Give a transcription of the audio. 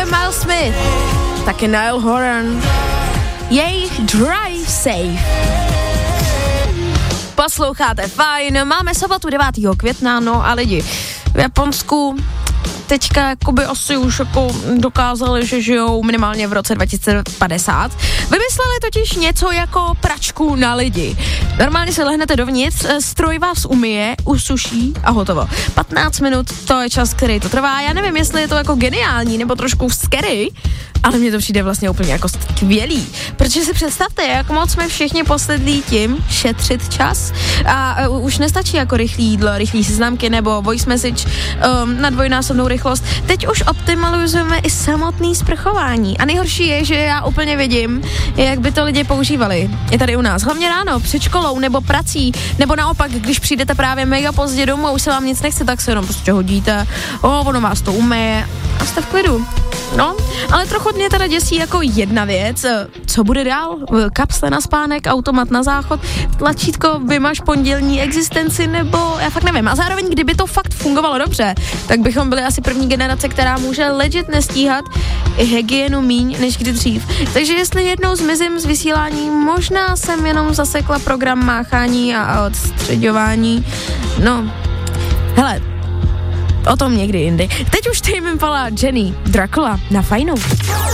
je Miles Smith, taky Niall Horan, jejich Drive Safe. Posloucháte fajn, máme sobotu 9. května, no a lidi, v Japonsku teďka jakoby asi už jako dokázali, že žijou minimálně v roce 2050. Vymysleli totiž něco jako pračku na lidi. Normálně se lehnete dovnitř, stroj vás umyje, usuší a hotovo. 15 minut, to je čas, který to trvá. Já nevím, jestli je to jako geniální nebo trošku scary, ale mně to přijde vlastně úplně jako skvělý. Protože si představte, jak moc jsme všichni posledlí tím šetřit čas a už nestačí jako rychlý jídlo, rychlý seznamky nebo voice message na dvojnásobnou rychlost. Teď už optimalizujeme i samotný sprchování. A nejhorší je, že já úplně vidím, jak by to lidi používali. Je tady u nás. Hlavně ráno, před školou nebo prací, nebo naopak, když přijdete právě mega pozdě domů a už se vám nic nechce, tak se jenom prostě hodíte. Ono vás to umyje a jste v klidu. No, ale trochu mě teda děsí jako jedna věc. Co bude dál? Kapsle na spánek, automat na záchod, tlačítko vymaž pondělní existenci, nebo já fakt nevím. A zároveň, kdyby to fakt fungovalo dobře, tak bychom byli asi první generace, která může legit nestíhat i hygienu míň než kdy dřív. Takže jestli jednou zmizím z vysílání, možná jsem jenom zasekla program máchání a odstřeďování. No, hele, o tom někdy jindy. Teď už Tame Impala, Jenny, Dracula na Fajnou.